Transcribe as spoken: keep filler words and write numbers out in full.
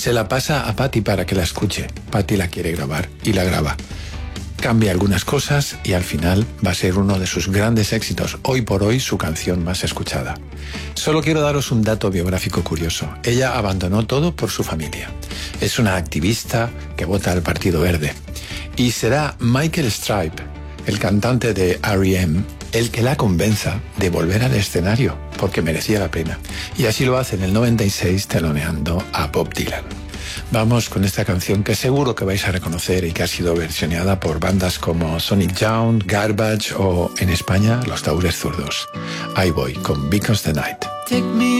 Se la pasa a Patti para que la escuche. Patti la quiere grabar y la graba. Cambia algunas cosas y al final va a ser uno de sus grandes éxitos. Hoy por hoy, su canción más escuchada. Solo quiero daros un dato biográfico curioso. Ella abandonó todo por su familia. Es una activista que vota al Partido Verde. Y será Michael Stipe, el cantante de R E M, el que la convenza de volver al escenario, porque merecía la pena. Y así lo hace en el noventa y seis, teloneando a Bob Dylan. Vamos con esta canción que seguro que vais a reconocer y que ha sido versioneada por bandas como Sonic Youth, Garbage o, en España, Los Taures Zurdos. Ahí voy, con Because the Night. Take me